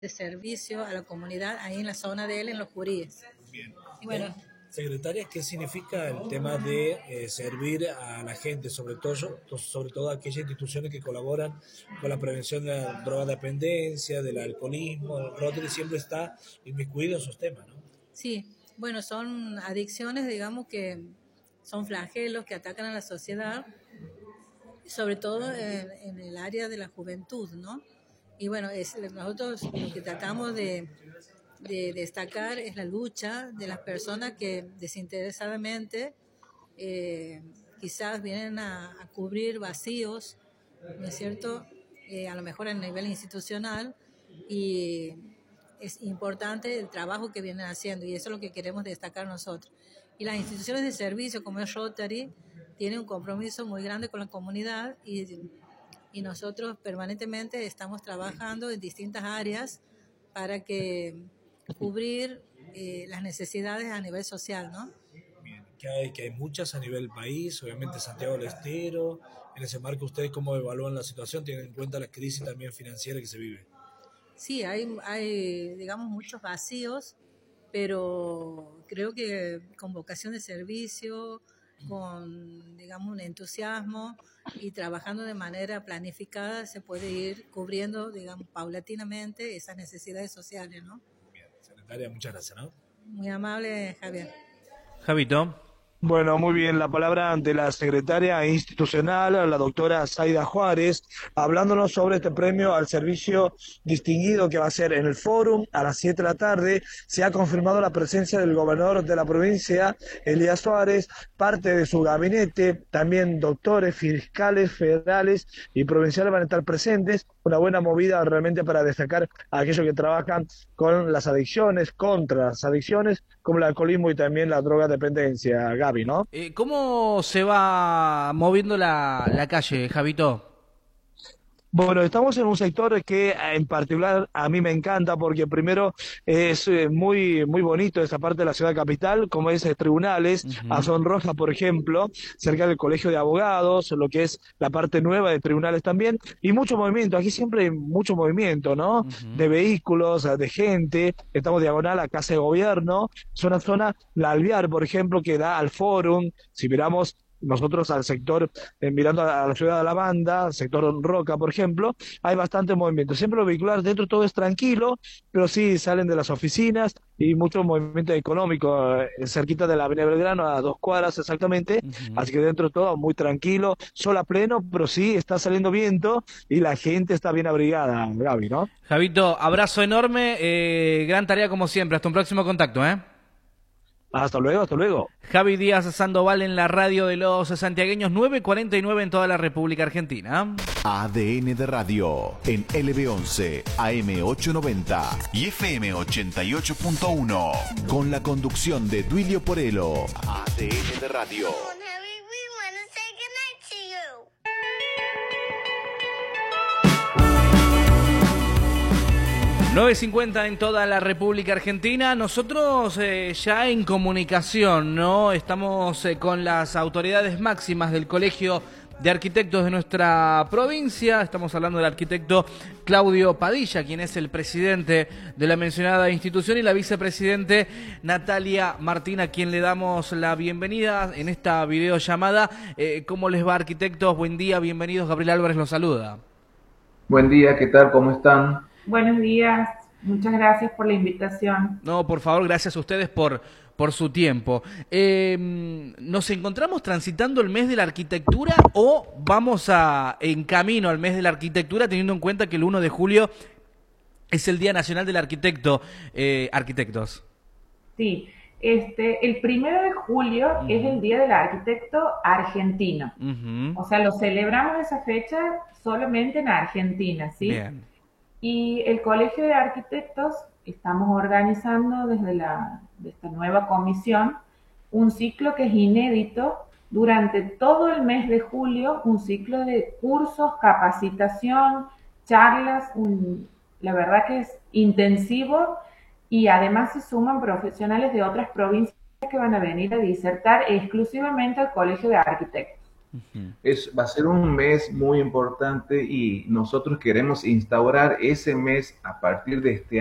de servicio a la comunidad ahí en la zona de él, en Los Curíes. Bien. Y bueno, Secretaria, ¿qué significa el tema de servir a la gente, sobre todo a aquellas instituciones que colaboran con la prevención de la drogodependencia, del alcoholismo? Rotary siempre está inmiscuido en esos temas, ¿no? sí, bueno, son adicciones, digamos, que son flagelos que atacan a la sociedad, sobre todo en el área de la juventud, ¿no? Y bueno, nosotros lo que tratamos de destacar es la lucha de las personas que desinteresadamente quizás vienen a cubrir vacíos, ¿no es cierto? A lo mejor a nivel institucional, y es importante el trabajo que vienen haciendo, y eso es lo que queremos destacar nosotros. Y las instituciones de servicio como es Rotary tienen un compromiso muy grande con la comunidad, y nosotros permanentemente estamos trabajando en distintas áreas para cubrir las necesidades a nivel social, ¿no? Bien, que hay muchas a nivel país, obviamente Santiago del Estero. En ese marco, ¿ustedes cómo evalúan la situación? ¿Tienen en cuenta la crisis también financiera que se vive? Sí, hay, digamos, muchos vacíos, pero creo que con vocación de servicio, con, digamos, un entusiasmo y trabajando de manera planificada, se puede ir cubriendo, digamos, paulatinamente esas necesidades sociales, ¿no? Bien, secretaria, muchas gracias, ¿no? Muy amable, Javier. Javito. Bueno, muy bien, la palabra ante la secretaria institucional, la doctora Zaida Juárez, hablándonos sobre este premio al servicio distinguido que va a ser en el Fórum a las 7 de la tarde. Se ha confirmado la presencia del gobernador de la provincia, Elías Suárez, parte de su gabinete, también doctores, fiscales, federales y provinciales van a estar presentes. Una buena movida realmente para destacar a aquellos que trabajan con las adicciones, contra las adicciones, como el alcoholismo y también la drogodependencia, Gaby, ¿no? ¿Cómo se va moviendo la calle, Javito? Bueno, estamos en un sector que en particular a mí me encanta porque primero es muy bonito esa parte de la ciudad capital, como es tribunales, a Sonroja, por ejemplo, cerca del Colegio de Abogados, lo que es la parte nueva de tribunales también, y mucho movimiento, aquí siempre hay mucho movimiento, ¿no? De vehículos, de gente, estamos diagonal a Casa de Gobierno, zona La Alvear, por ejemplo, que da al Fórum, si miramos nosotros al sector, mirando a la ciudad de la banda, sector Roca, por ejemplo, hay bastante movimiento. Siempre los vehiculares dentro todo es tranquilo, pero sí salen de las oficinas y mucho movimiento económico, cerquita de la Avenida Belgrano, a 2 cuadras exactamente, así que dentro todo muy tranquilo, sol a pleno, pero sí está saliendo viento y la gente está bien abrigada, Gaby, ¿no? Javito, abrazo enorme, gran tarea como siempre, hasta un próximo contacto, ¿eh? Hasta luego, hasta luego. Javi Díaz Sandoval en la radio de los santiagueños, 9:49 en toda la República Argentina. ADN de Radio en LB11, AM890 y FM88.1. Con la conducción de Duilio Porello. ADN de Radio. 9:50 en toda la República Argentina. Nosotros ya en comunicación, ¿no? Estamos con las autoridades máximas del Colegio de Arquitectos de nuestra provincia. Estamos hablando del arquitecto Claudio Padilla, quien es el presidente de la mencionada institución, y la vicepresidente Natalia Martín, a quien le damos la bienvenida en esta videollamada. ¿Cómo les va, arquitectos? Buen día, bienvenidos. Gabriel Álvarez los saluda. Buen día, ¿qué tal? ¿Cómo están? Buenos días, muchas gracias por la invitación. No, por favor, gracias a ustedes por su tiempo. ¿Nos encontramos transitando el mes de la arquitectura o vamos en camino al mes de la arquitectura, teniendo en cuenta que el 1 de julio es el Día Nacional del Arquitecto, arquitectos? Sí, el 1 de julio es el Día del Arquitecto Argentino. O sea, lo celebramos esa fecha solamente en Argentina, ¿sí? Bien. Y el Colegio de Arquitectos estamos organizando desde esta nueva comisión un ciclo que es inédito durante todo el mes de julio, un ciclo de cursos, capacitación, charlas, la verdad que es intensivo, y además se suman profesionales de otras provincias que van a venir a disertar exclusivamente al Colegio de Arquitectos. Va a ser un mes muy importante y nosotros queremos instaurar ese mes a partir de este